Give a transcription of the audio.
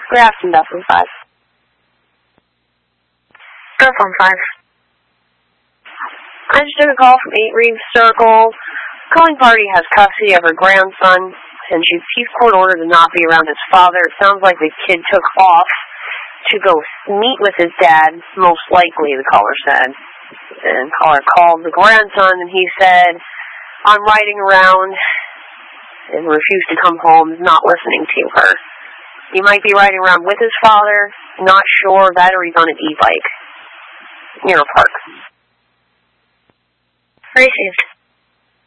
Grafton, Bethlehem 5. Bethlehem 5. I just took a call from 8 Reeves Circle. Calling party has custody of her grandson, and he's court ordered to not be around his father. It sounds like the kid took off to go meet with his dad, most likely, the caller said. And caller called the grandson, and he said, I'm riding around, and refused to come home, not listening to her. He might be riding around with his father, not sure, that or he's on an e-bike near a park. Received.